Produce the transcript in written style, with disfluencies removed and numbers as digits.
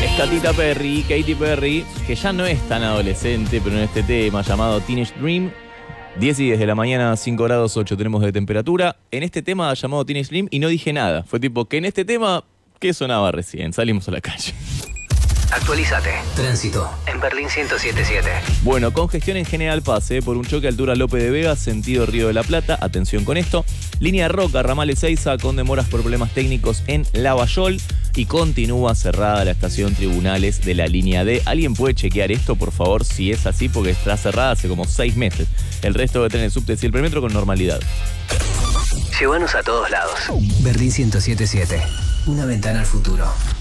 Katy Perry, Katy Perry, que ya no es tan adolescente, pero en este tema llamado Teenage Dream, 10 y 10 de la mañana, 5 grados 8 tenemos de temperatura. En este tema llamado Teenage Dream, y no dije nada. Fue tipo que en este tema, ¿qué sonaba recién? Salimos a la calle. Actualizate. Tránsito en Berlín 107.7. Bueno, congestión en General Paz, por un choque a altura Lope de Vega, sentido Río de la Plata. Atención con esto. Línea Roca, ramal Ezeiza, con demoras por problemas técnicos en Lavallol. Y continúa cerrada la estación Tribunales de la línea D. ¿Alguien puede chequear esto, por favor, si es así? Porque está cerrada hace como 6 meses. El resto de trenes subte y el premetro con normalidad. Llévanos a todos lados. Berlín 107.7. Una ventana al futuro.